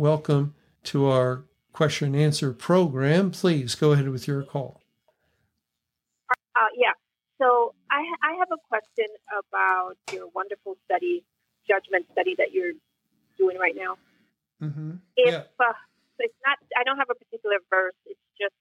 welcome to our question and answer program. Please go ahead with your call. Yeah. So I have a question about your wonderful study, judgment study that you're doing right now. Mm-hmm. So it's not, I don't have a particular verse. It's just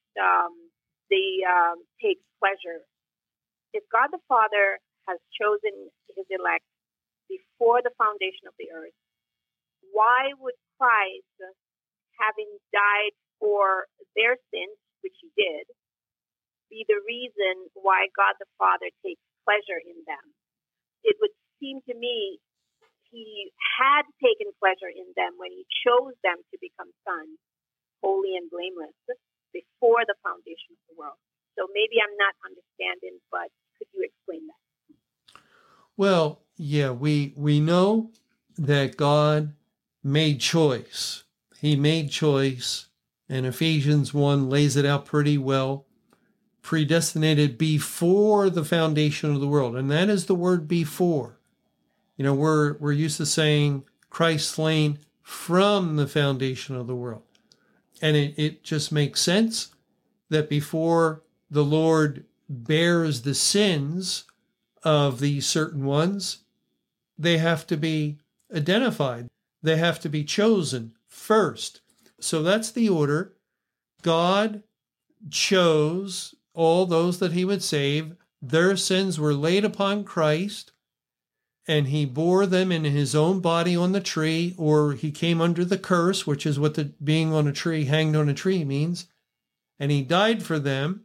takes pleasure. If God the Father has chosen his elect before the foundation of the earth, why would Christ, having died for their sins, which he did, be the reason why God the Father takes pleasure in them? It would seem to me he had taken pleasure in them when he chose them to become sons, holy and blameless, before the foundation of the world. So maybe I'm not understanding, but could you explain that? Well, yeah, we know that God made choice. He made choice, and Ephesians 1 lays it out pretty well. Predestinated before the foundation of the world. And that is the word before. You know, we're used to saying Christ slain from the foundation of the world. And it just makes sense that before the Lord bears the sins of these certain ones, they have to be identified. They have to be chosen first. So that's the order. God chose all those that he would save. Their sins were laid upon Christ, and he bore them in his own body on the tree, or he came under the curse, which is what the being on a tree, hanged on a tree means. And he died for them,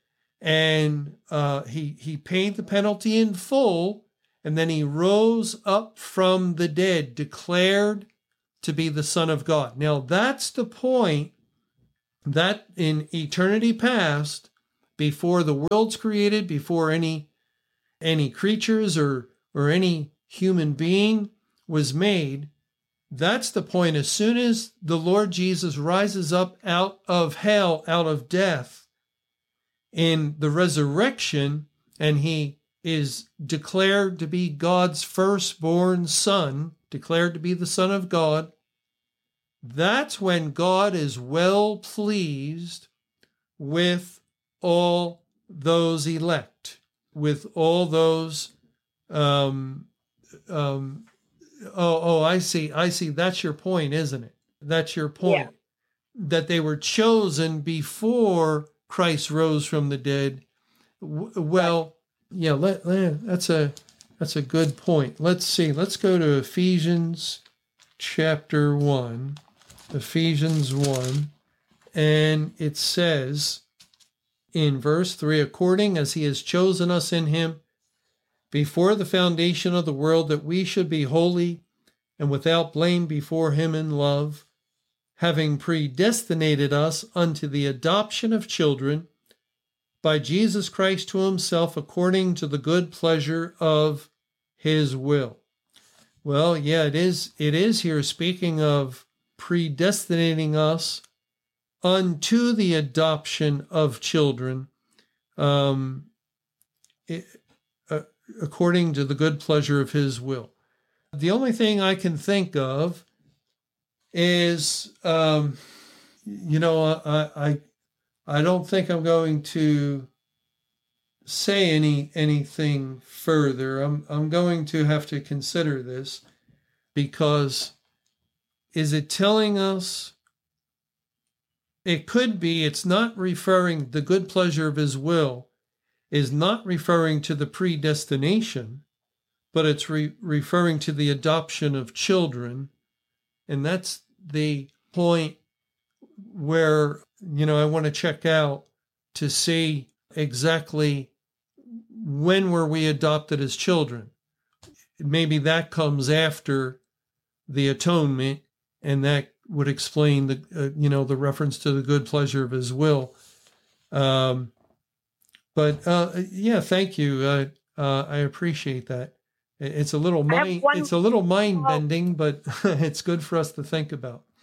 and he paid the penalty in full, and then he rose up from the dead, declared to be the Son of God. Now that's the point, that in eternity past, before the world's created, before any creatures or any human being was made, that's the point. As soon as the Lord Jesus rises up out of hell, out of death, in the resurrection, and he is declared to be God's firstborn son, declared to be the Son of God, that's when God is well pleased with all those elect, with all those, I see. That's your point, isn't it? That's your point. Yeah. That they were chosen before Christ rose from the dead. Well, yeah, that's a good point. Let's see. Let's go to Ephesians chapter 1. Ephesians 1. And it says in verse 3, according as he has chosen us in him before the foundation of the world, that we should be holy and without blame before him in love, having predestinated us unto the adoption of children by Jesus Christ to himself, according to the good pleasure of his will. Well, yeah, it is here speaking of predestinating us unto the adoption of children, according to the good pleasure of his will. The only thing I can think of is, I don't think I'm going to say anything further. I'm going to have to consider this, because is it telling us? It could be it's not referring, the good pleasure of his will is not referring to the predestination, but it's referring to the adoption of children. And that's the point where, I want to check out to see exactly when were we adopted as children. Maybe that comes after the atonement, and that would explain the reference to the good pleasure of his will. Thank you. I appreciate that. It's a little mind bending, but it's good for us to think about.